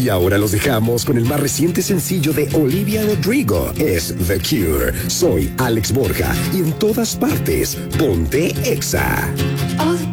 Y ahora los dejamos con el más reciente sencillo de Olivia Rodrigo. Es The Cure. Soy Alex Borja y en todas partes, ponte Exa. All the